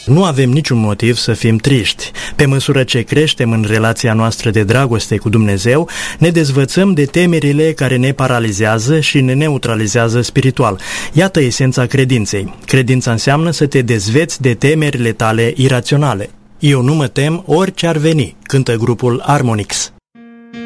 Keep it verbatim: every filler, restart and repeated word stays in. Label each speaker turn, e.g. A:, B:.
A: Nu avem niciun motiv să fim triști. Pe măsură ce creștem în relația noastră de dragoste cu Dumnezeu, ne dezvățăm de temerile care ne paralizează și ne neutralizează spiritual. Iată esența credinței. Credința înseamnă să te dezveți de temerile tale iraționale. Eu nu mă tem orice ar veni, cântă grupul Harmonix.